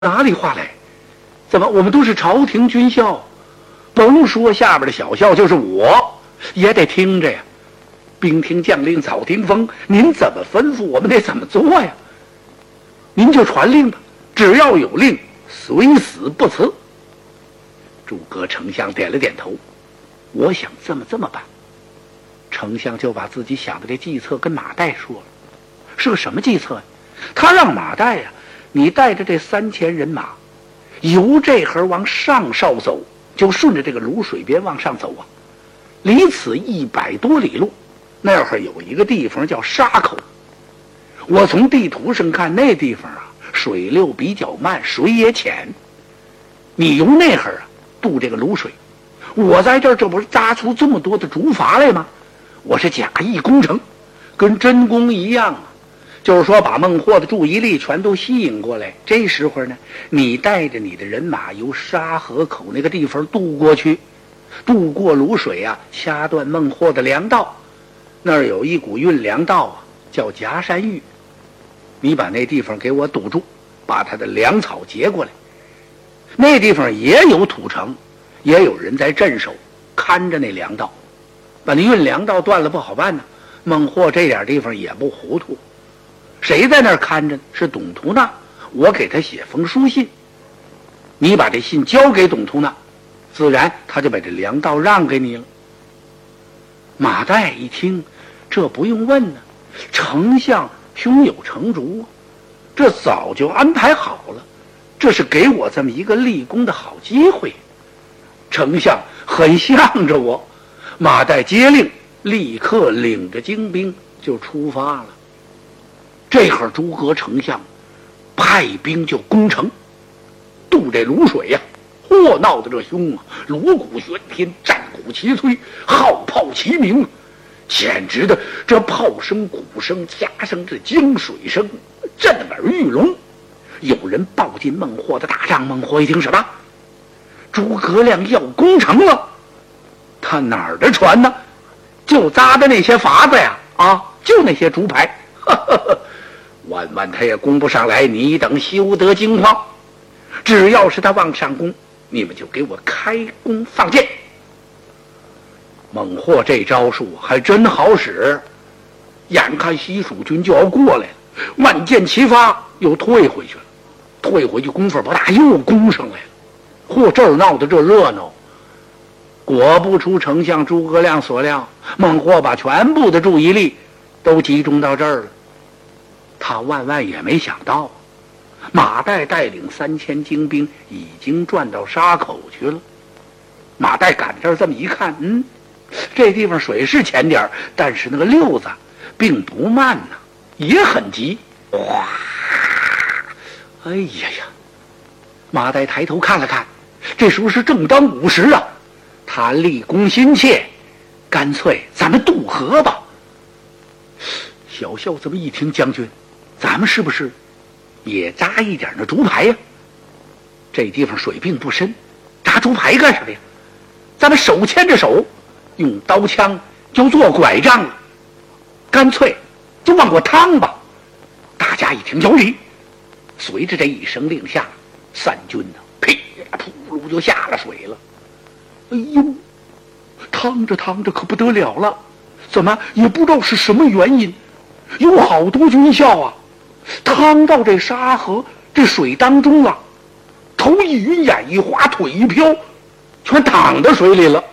哪里话来？怎么我们都是朝廷军校？甭说下边的小校，就是我也得听着呀。兵听将令早听风，您怎么吩咐我们得怎么做呀？您就传令吧，只要有令，虽死不辞。诸葛丞相点了点头，我想这么办。丞相就把自己想的这计策跟马岱说了，是个什么计策呀？他让马岱呀，你带着这3000人马，由这河往上梢走，就顺着这个泸水边往上走啊，离此100多里路，那会儿有一个地方叫沙口。我从地图上看，那地方啊，水流比较慢，水也浅。你由那会儿啊渡这个泸水，我在这不是扎出这么多的竹筏来吗？我是假意攻城，跟真攻一样啊。就是说把孟获的注意力全都吸引过来。这时候呢，你带着你的人马由沙河口那个地方渡过去，渡过泸水啊，掐断孟获的粮道。那儿有一股运粮道啊，叫夹山峪。你把那地方给我堵住，把他的粮草截过来。那地方也有土城，也有人在镇守，看着那粮道。把那运粮道断了不好办呢。孟获这点地方也不糊涂。谁在那儿看着？是董突那。我给他写封书信，你把这信交给董突那，自然他就把这粮道让给你了。马岱一听，这不用问呢，丞相胸有成竹，这早就安排好了，这是给我这么一个立功的好机会。丞相很向着我。马岱接令，立刻领着精兵就出发了。这会儿诸葛丞相派兵就攻城，渡这泸水呀，祸闹得这凶啊，锣鼓喧天，战鼓齐催，号炮齐鸣，简直的这炮声、鼓声加上这江水声，震耳欲聋。有人报进孟获的大帐，孟获一听什么？诸葛亮要攻城了。他哪儿的船呢？就扎的那些筏子呀，就那些竹排。万他也攻不上来，你等休得惊慌。只要是他往上攻，你们就给我开弓放箭。孟获这招数还真好使，眼看西蜀军就要过来了，万箭齐发，又退回去了。退回去功夫不大，又攻上来了。这儿闹得这热闹。果不出丞相诸葛亮所料，孟获把全部的注意力都集中到这儿了。他万也没想到，马岱带领3000精兵已经转到沙口去了。马岱赶这儿这么一看，这地方水是浅点，但是那个溜子并不慢呐，也很急。哗！哎呀呀！马岱抬头看了看，这时候是正当午时啊。他立功心切，干脆咱们渡河吧。小校这么一听，将军，咱们是不是也扎一点那竹排呀？这地方水并不深，扎竹排干什么呀？咱们手牵着手，用刀枪就做拐杖了，干脆就往过趟吧。大家一听有理，随着这一声令下，三军呢噼扑噜就下了水了。哎呦，趟着趟着可不得了了，怎么也不知道是什么原因，有好多军校啊，趟到这沙河这水当中啊，头一晕，眼一花，腿一飘，全躺在水里了。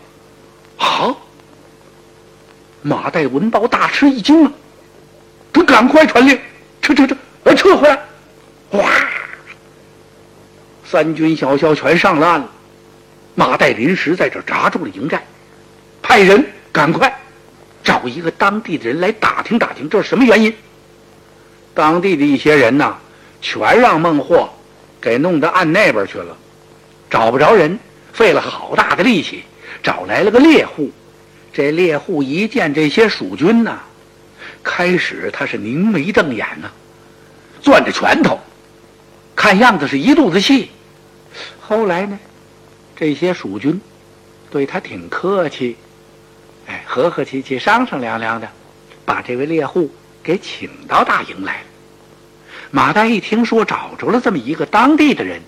马岱闻报大吃一惊啊，他赶快传令，撤回来。哗，3军小校全上了岸了。马岱临时在这扎住了营寨，派人赶快找一个当地的人来打听打听，这是什么原因。当地的一些人呢，全让孟获给弄到岸那边去了，找不着人，费了好大的力气找来了个猎户。这猎户一见这些蜀军呢，开始他是凝眉瞪眼呢，攥着拳头，看样子是一肚子气。后来呢，这些蜀军对他挺客气，和和气气，商商量量的，把这位猎户给请到大营来了。 马岱一听说找着了这么一个当地的人，